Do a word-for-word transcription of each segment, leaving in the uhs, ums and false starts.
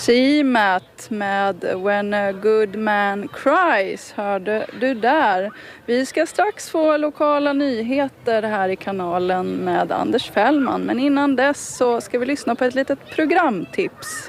C-Mat med When a Good Man Cries hörde du där. Vi ska strax få lokala nyheter här i kanalen med Anders Fällman. Men innan dess så ska vi lyssna på ett litet programtips.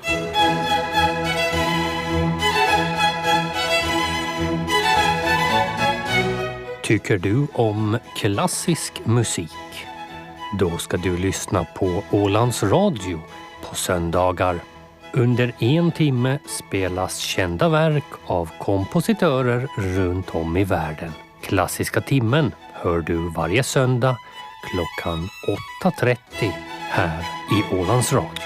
Tycker du om klassisk musik? Då ska du lyssna på Ålands Radio på söndagar. Under en timme spelas kända verk av kompositörer runt om i världen. Klassiska timmen hör du varje söndag klockan åtta trettio här i Ålands Radio.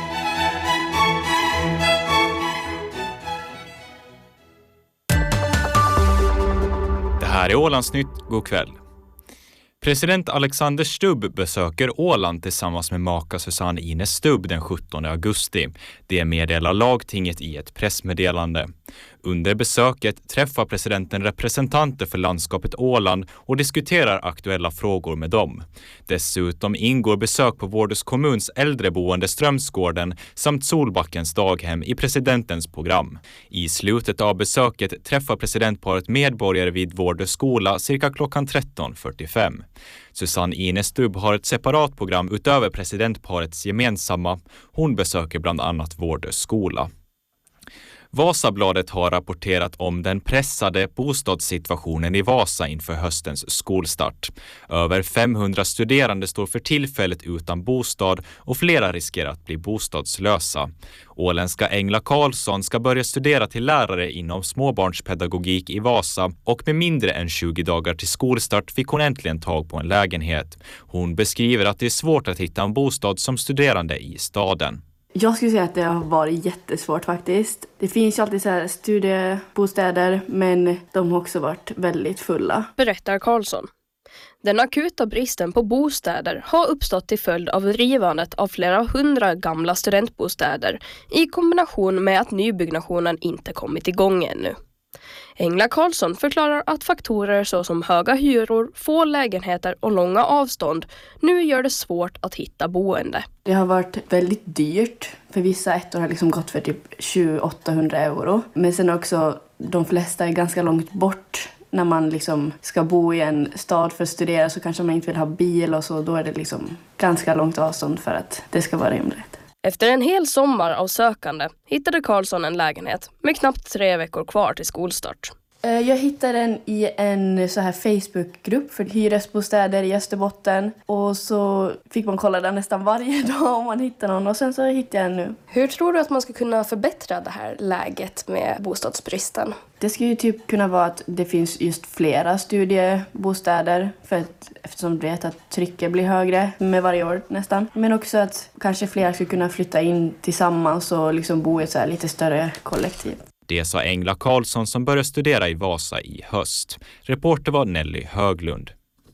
Det här är Ålandsnytt. God kväll. President Alexander Stubb besöker Åland tillsammans med maka Susanne Ines Stubb den sjuttonde augusti. Det meddelar lagtinget i ett pressmeddelande. Under besöket träffar presidenten representanter för landskapet Åland och diskuterar aktuella frågor med dem. Dessutom ingår besök på Vårdös kommuns äldreboende Strömsgården samt Solbackens daghem i presidentens program. I slutet av besöket träffar presidentparet medborgare vid Vårdös skola cirka klockan tretton fyrtiofem. Susanne Ines Stubb har ett separat program utöver presidentparets gemensamma. Hon besöker bland annat Vårdös skola. Vasabladet har rapporterat om den pressade bostadssituationen i Vasa inför höstens skolstart. Över femhundra studerande står för tillfället utan bostad och flera riskerar att bli bostadslösa. Åländska Engla Karlsson ska börja studera till lärare inom småbarnspedagogik i Vasa och med mindre än tjugo dagar till skolstart fick hon äntligen tag på en lägenhet. Hon beskriver att det är svårt att hitta en bostad som studerande i staden. Jag skulle säga att det har varit jättesvårt faktiskt. Det finns ju alltid så här studiebostäder, men de har också varit väldigt fulla. Berättar Karlsson. Den akuta bristen på bostäder har uppstått till följd av rivandet av flera hundra gamla studentbostäder i kombination med att nybyggnationen inte kommit igång ännu. Engla Karlsson förklarar att faktorer såsom höga hyror, få lägenheter och långa avstånd nu gör det svårt att hitta boende. Det har varit väldigt dyrt. För vissa ettor har liksom gått för typ tjugo till åttahundra euro. Men sen också, de flesta är ganska långt bort. När man liksom ska bo i en stad för att studera så kanske man inte vill ha bil och så. Då är det liksom ganska långt avstånd för att det ska vara rimligt. Efter en hel sommar av sökande hittade Karlsson en lägenhet med knappt tre veckor kvar till skolstart. Jag hittade den i en så här Facebookgrupp för hyresbostäder i Österbotten. Och så fick man kolla den nästan varje dag om man hittade någon. Och sen så hittade jag den nu. Hur tror du att man ska kunna förbättra det här läget med bostadsbristen? Det ska ju typ kunna vara att det finns just flera studiebostäder. För att, eftersom du vet att trycket blir högre med varje år nästan. Men också att kanske fler ska kunna flytta in tillsammans och liksom bo i ett så här lite större kollektiv. Det sa Engla Karlsson som började studera i Vasa i höst. Reporter var Nelly Höglund.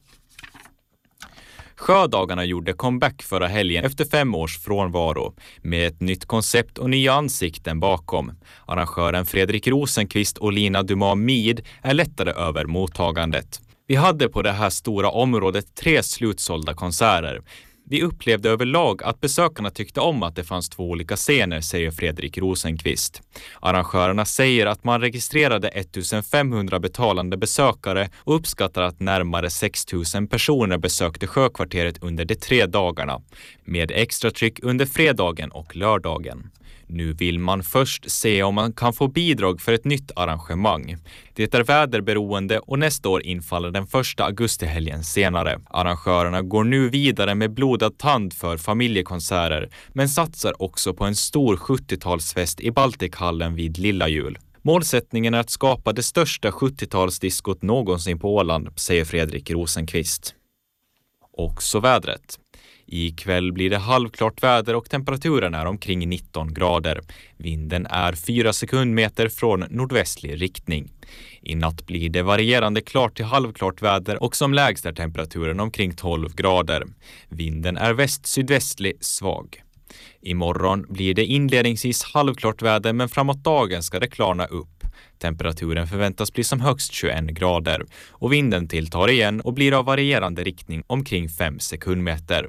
Sjödagarna gjorde comeback förra helgen efter fem års frånvaro med ett nytt koncept och nya ansikten bakom. Arrangören Fredrik Rosenqvist och Lina Dumas Mid är lättare över mottagandet. Vi hade på det här stora området tre slutsålda konserter. Vi upplevde överlag att besökarna tyckte om att det fanns två olika scener, säger Fredrik Rosenqvist. Arrangörerna säger att man registrerade ettusenfemhundra betalande besökare och uppskattar att närmare sex tusen personer besökte Sjökvarteret under de tre dagarna, med extra tryck under fredagen och lördagen. Nu vill man först se om man kan få bidrag för ett nytt arrangemang. Det är väderberoende och nästa år infaller den första augustihelgen senare. Arrangörerna går nu vidare med blodad tand för familjekonserter men satsar också på en stor sjuttiotalsfest i Baltikhallen vid Lilla Jul. Målsättningen är att skapa det största sjuttiotalsdiskot någonsin på Åland, säger Fredrik Rosenqvist. Också vädret. I kväll blir det halvklart väder och temperaturen är omkring nitton grader. Vinden är fyra sekundmeter från nordvästlig riktning. I natt blir det varierande klart till halvklart väder och som lägst är temperaturen omkring tolv grader. Vinden är väst-sydvästlig svag. Imorgon blir det inledningsvis halvklart väder men framåt dagen ska det klarna upp. Temperaturen förväntas bli som högst tjugoen grader och vinden tilltar igen och blir av varierande riktning omkring fem sekundmeter.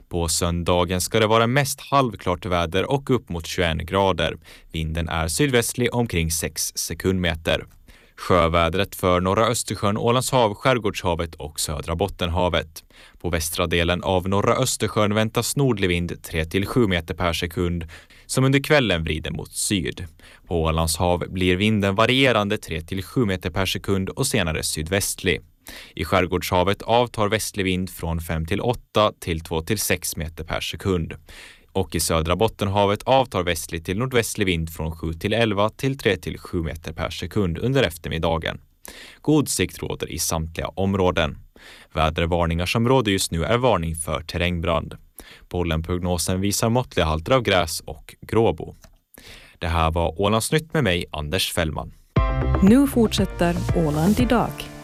På söndagen ska det vara mest halvklart väder och upp mot tjugoen grader. Vinden är sydvästlig omkring sex sekundmeter. Sjövädret för norra Östersjön, Ålands hav, Skärgårdshavet och södra Bottenhavet. På västra delen av norra Östersjön väntas nordlig vind tre till sju meter per sekund som under kvällen vrider mot syd. På Ålands hav blir vinden varierande tre till sju meter per sekund och senare sydvästlig. I Skärgårdshavet avtar västlig vind från fem till åtta till två till sex meter per sekund. Och i södra Bottenhavet avtar västlig till nordvästlig vind från sju till elva till tre till sju meter per sekund under eftermiddagen. God sikt råder i samtliga områden. Vädervarningar som råder just nu är varning för terrängbrand. Pollenprognosen visar måttliga halter av gräs och gråbo. Det här var Ålandsnytt med mig, Anders Fällman. Nu fortsätter Åland idag.